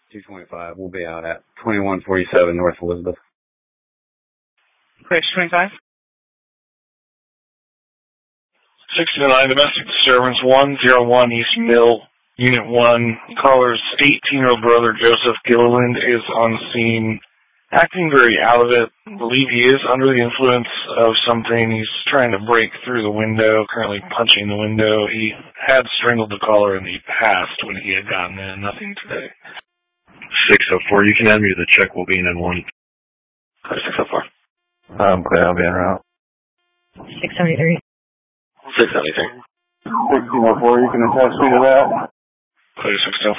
225. We'll be out at 2147 North Elizabeth. Clear 25. 69, domestic disturbance 101 East Mill, Unit 1. Caller's 18-year-old brother, Joseph Gilliland, is on scene, acting very out of it. I believe he is under the influence of something. He's trying to break through the window, currently punching the window. He had strangled the caller in the past when he had gotten in. Nothing today. 604, you can add me to the check. We'll be in 1. 604. I'm clear. I'll be en route. 673. 673. 1604, you can attach me to that. Clear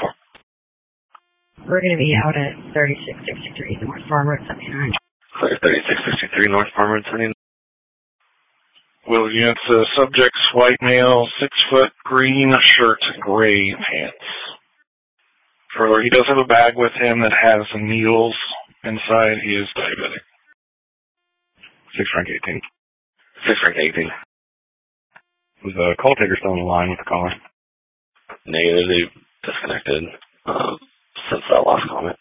1604. We're going to be out at 3663 North Farm Road 79. Clear 3663 North Farm Road 79. Will units, subject's white male, 6 foot, green shirt, gray pants. Further, he does have a bag with him that has some needles inside. He is diabetic. 6 Frank 18. 6 Frank 18. Was the call taker still on the line with the caller? Negative, they disconnected since that last comment.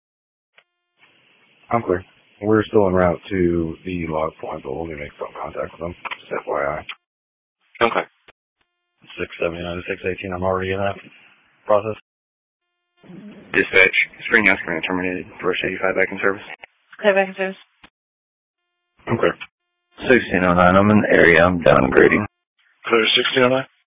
I'm clear. We're still en route to the log point, but we'll be making phone contact with them. Just FYI. Okay. 679 to 618. I'm already in that process. Dispatch, Spring House Command terminated. Rush 85 back in service. Clear back in service. I'm clear. 1609, I'm in the area. I'm downgrading. Clear 1609.